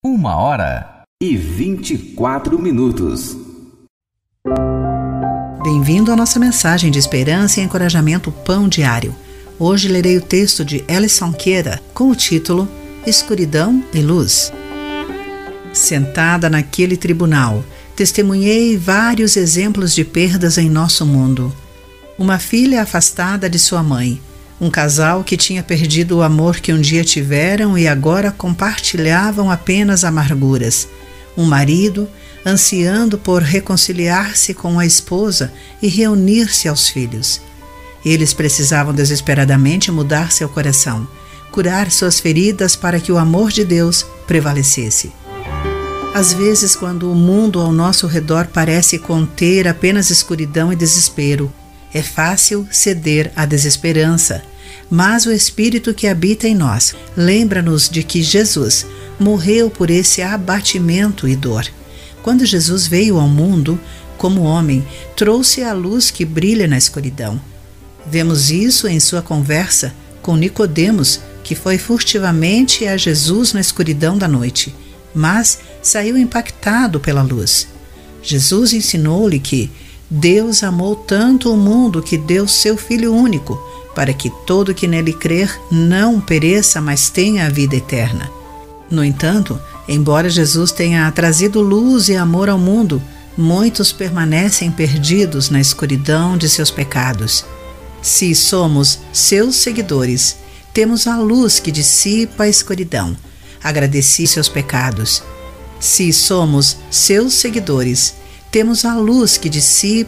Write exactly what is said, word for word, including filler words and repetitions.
Uma hora e vinte e quatro minutos. Bem-vindo à nossa mensagem de esperança e encorajamento Pão Diário. Hoje lerei o texto de Ellison Queda com o título Escuridão e Luz. Sentada naquele tribunal, testemunhei vários exemplos de perdas em nosso mundo. Uma filha afastada de sua mãe, um casal que tinha perdido o amor que um dia tiveram e agora compartilhavam apenas amarguras, um marido ansiando por reconciliar-se com a esposa e reunir-se aos filhos. Eles precisavam desesperadamente mudar seu coração, curar suas feridas para que o amor de Deus prevalecesse. Às vezes, quando o mundo ao nosso redor parece conter apenas escuridão e desespero, é fácil ceder à desesperança, mas o Espírito que habita em nós lembra-nos de que Jesus morreu por esse abatimento e dor. Quando Jesus veio ao mundo, como homem, trouxe a luz que brilha na escuridão. Vemos isso em sua conversa com Nicodemos, que foi furtivamente a Jesus na escuridão da noite, mas saiu impactado pela luz. Jesus ensinou-lhe que Deus amou tanto o mundo que deu seu Filho único, para que todo que nele crer não pereça, mas tenha a vida eterna. No entanto, embora Jesus tenha trazido luz e amor ao mundo, muitos permanecem perdidos na escuridão de seus pecados. Se somos seus seguidores, temos a luz que dissipa a escuridão. Agradeci seus pecados. Se somos seus seguidores, temos a luz que dissipa